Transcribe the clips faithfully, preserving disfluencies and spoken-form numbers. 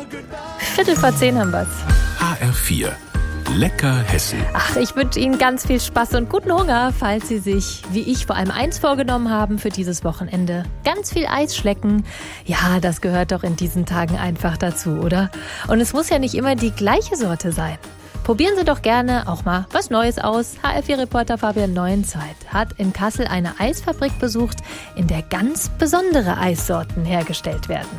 Viertel vor zehn haben wir's. H R vier. Lecker Hessen. Ach, ich wünsche Ihnen ganz viel Spaß und guten Hunger, falls Sie sich, wie ich, vor allem eins vorgenommen haben für dieses Wochenende. Ganz viel Eis schlecken. Ja, das gehört doch in diesen Tagen einfach dazu, oder? Und es muss ja nicht immer die gleiche Sorte sein. Probieren Sie doch gerne auch mal was Neues aus. H R vier-Reporter Fabian Neuenzeit hat in Kassel eine Eisfabrik besucht, in der ganz besondere Eissorten hergestellt werden.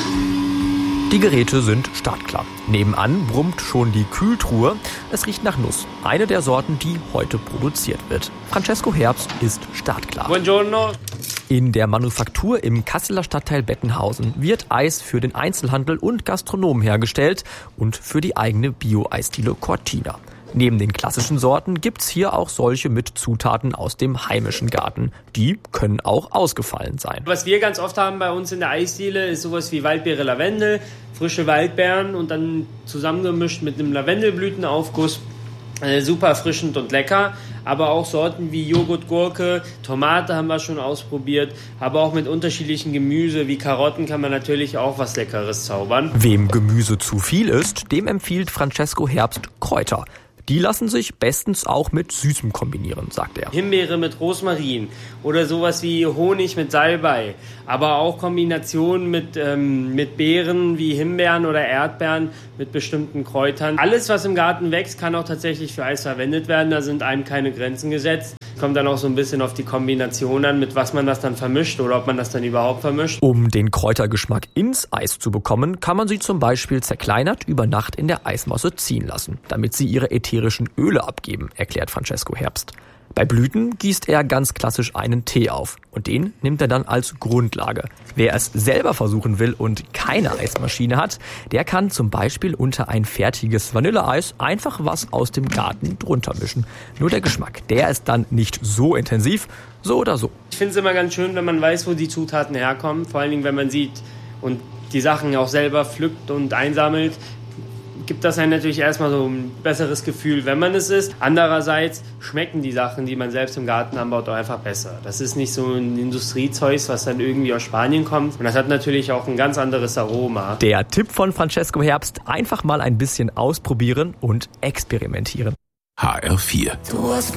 Die Geräte sind startklar. Nebenan brummt schon die Kühltruhe. Es riecht nach Nuss. Eine der Sorten, die heute produziert wird. Francesco Herbst ist startklar. Buongiorno. In der Manufaktur im Kasseler Stadtteil Bettenhausen wird Eis für den Einzelhandel und Gastronomen hergestellt und für die eigene Bio-Eisdiele Cortina. Neben den klassischen Sorten gibt's hier auch solche mit Zutaten aus dem heimischen Garten. Die können auch ausgefallen sein. Was wir ganz oft haben bei uns in der Eisdiele ist sowas wie Waldbeere, Lavendel, frische Waldbeeren und dann zusammengemischt mit einem Lavendelblütenaufguss. Äh, super erfrischend und lecker, aber auch Sorten wie Joghurt, Gurke, Tomate haben wir schon ausprobiert, aber auch mit unterschiedlichen Gemüse wie Karotten kann man natürlich auch was Leckeres zaubern. Wem Gemüse zu viel ist, dem empfiehlt Francesco Herbst Kräuter. Die lassen sich bestens auch mit Süßem kombinieren, sagt er. Himbeere mit Rosmarin oder sowas wie Honig mit Salbei, aber auch Kombinationen mit, ähm, mit Beeren wie Himbeeren oder Erdbeeren mit bestimmten Kräutern. Alles, was im Garten wächst, kann auch tatsächlich für Eis verwendet werden. Da sind einem keine Grenzen gesetzt. Kommt dann auch so ein bisschen auf die Kombination an, mit was man das dann vermischt oder ob man das dann überhaupt vermischt. Um den Kräutergeschmack ins Eis zu bekommen, kann man sie zum Beispiel zerkleinert über Nacht in der Eismasse ziehen lassen, damit sie ihre ätherischen Öle abgeben, erklärt Francesco Herbst. Bei Blüten gießt er ganz klassisch einen Tee auf und den nimmt er dann als Grundlage. Wer es selber versuchen will und keine Eismaschine hat, der kann zum Beispiel unter ein fertiges Vanilleeis einfach was aus dem Garten drunter mischen. Nur der Geschmack, der ist dann nicht so intensiv, so oder so. Ich finde es immer ganz schön, wenn man weiß, wo die Zutaten herkommen, vor allen Dingen, wenn man sieht und die Sachen auch selber pflückt und einsammelt, gibt das einem natürlich erstmal so ein besseres Gefühl, wenn man es isst. Andererseits schmecken die Sachen, die man selbst im Garten anbaut, auch einfach besser. Das ist nicht so ein Industriezeug, was dann irgendwie aus Spanien kommt. Und das hat natürlich auch ein ganz anderes Aroma. Der Tipp von Francesco Herbst, einfach mal ein bisschen ausprobieren und experimentieren. H R vier. Du hast